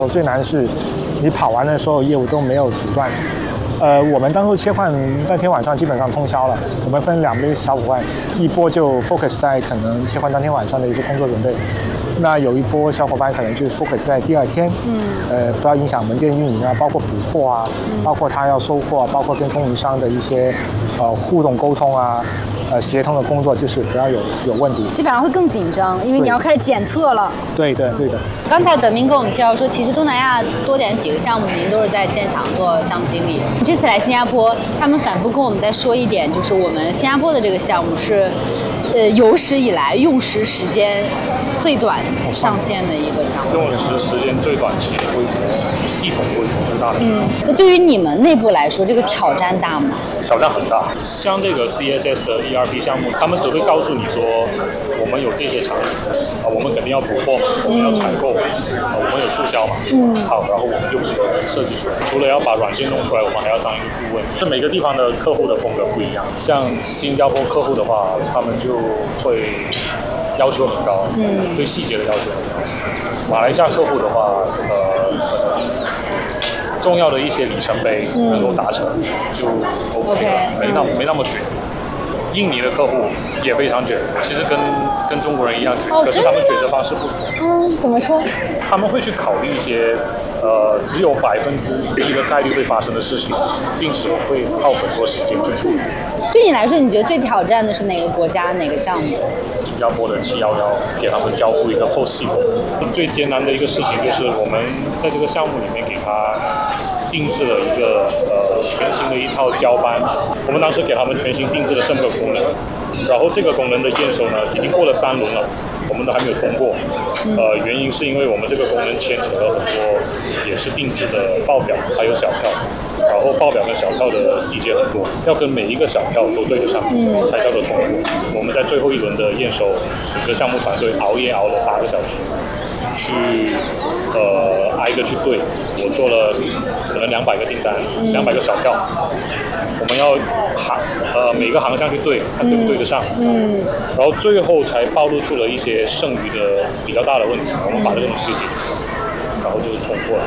最难是，你跑完的时候业务都没有阻断。我们当初切换那天晚上基本上通宵了，我们分2波小伙伴，一波就 focus 在可能切换当天晚上的一些工作准备，那有一波小伙伴可能就是 focus 在第2天，不要影响门店运营啊，包括补货啊，包括他要收货啊，包括跟供应商的一些互动沟通啊。协同的工作就是不要有问题， 这反而会更紧张，因为你要开始检测了。 对的。 刚才德明跟我们介绍说，其实东南亚多点几个项目，您都是在现场做项目经理。这次来新加坡，他们反复跟我们在说一点，就是我们新加坡的这个项目是，有史以来用时时间最短上线的一个项目。 用时间最短期的规模，系统规模最大的。 那对于你们内部来说，这个挑战大吗？ 挑战很大。像这个 CSS 的 ERP 项目，他们只会告诉你说，我们有这些产品，我们肯定要补货嘛，我们要采购，我们有促销嘛，好，然后我们就负责设计出来。除了要把软件弄出来，我们还要当一个顾问。这每个地方的客户的风格不一样，像新加坡客户的话，他们就会要求很高，对细节的要求很高。马来西亚客户的话，重要的一些里程碑能够达成就 OK 了，没那么卷。印尼的客户也非常卷，其实跟中国人一样卷，可是他们卷的方式不同。 怎么说？ 他们会去考虑一些只有1%的概率会发生的事情，并且会耗很多时间去处理。 对你来说，你觉得最挑战的是哪个国家、哪个项目？ 新加坡的711给他们交付一个 POS 系统，最艰难的一个事情就是我们在这个项目里面给他定制了一个全新的一套交班，我们当时给他们全新定制了这么个功能，然后这个功能的验收呢已经过了3轮了，我们都还没有通过。原因是因为我们这个功能牵扯了很多也是定制的报表还有小票，然后报表跟小票的细节很多，要跟每一个小票都对得上，才叫做通过。我们在最后一轮的验收，整个项目团队熬夜熬了8个小时。去挨个去对，我做了可能200个订单，200个小票，我们要每个航向去对，看对不对得上，然后最后才暴露出了一些剩余的比较大的问题，我们把这个东西给解决，然后就是通过了。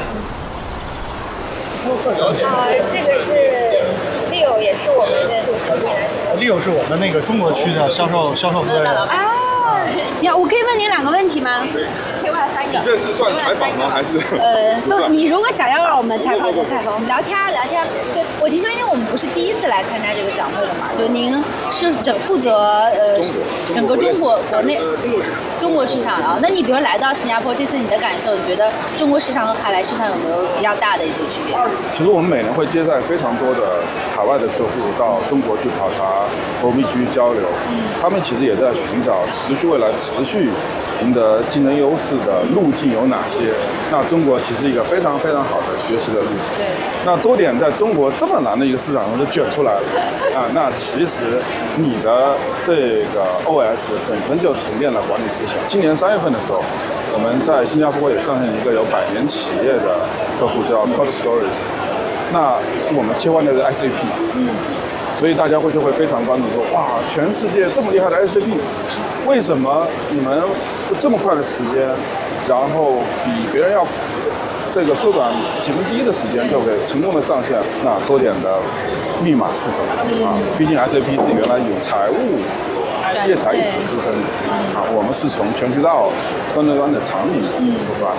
这个是 Leo， 也是我们的 Leo 是我们那个中国区的销售负责人。 我可以问您2个问题吗？可以问3个。 这是算采访吗？还是？ 你如果想要让我们采访就采访，我们聊天。对，我听说，因为我们不是第一次来参加这个讲会了嘛，就您是负责整个中国国内中国市场的。那你比如来到新加坡，这次你的感受，你觉得中国市场和海外市场有没有比较大的一些区别？ 其实我们每年会接待非常多的海外的客户到中国去考察，和我们一起去交流。他们其实也在寻找未来持续赢得竞争优势的路径有哪些？那中国其实一个非常非常好的学习的路径。 对。 那多点在中国这么难的一个市场中就卷出来了那其实你的这个 OS 本身就沉淀了管理思想。今年3月份的时候，我们在新加坡也上线一个有100年企业的客户叫 Cold Storage， 那我们切换的是 SAP。所以大家就会非常关注说，哇，全世界这么厉害的 SAP， 为什么你们这么快的时间，然后比别人要这个缩短1/10的时间就可以成功的上线？那多点的密码是什么毕竟 SAP 是原来有财务业财一体出身的我们是从全渠道端的场景出发。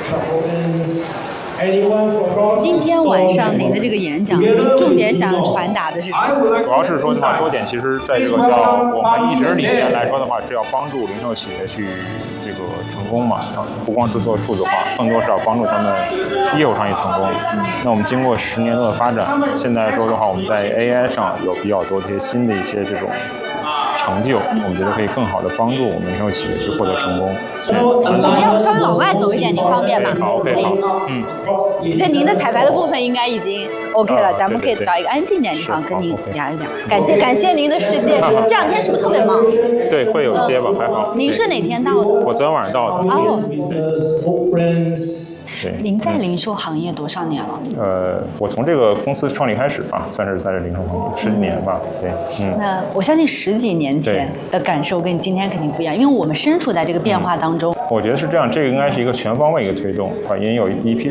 今天晚上您的这个演讲，您重点想传达的是什么？ 主要是说的话，多点其实在这个叫我们一直理念来说的话，是要帮助零售企业去这个成功嘛，不光是做数字化，更多是要帮助他们业务上也成功。那我们经过10年多的发展，现在说的话，我们在 AI 上有比较多这些新的一些这种成就，我们觉得可以更好的帮助我们零售企业去获得成功。 我们要稍微往外走一点，您方便吗？ 好 ，OK， 好， 对，这您的彩排的部分应该已经 OK 了，咱们可以找一个安静点的地方跟您聊一聊。感谢您的时间，这2天是不是特别忙？ 对，会有一些吧，还好。 您是哪天到的？ 我昨天晚上到的。 哦。 对。 您在零售行业多少年了？ 我从这个公司创立开始吧，算是在这零售行业10几年吧。对， 那我相信10几年前的感受跟今天肯定不一样，因为我们身处在这个变化当中。 我觉得是这样，这个应该是一个全方位一个推动因为有一批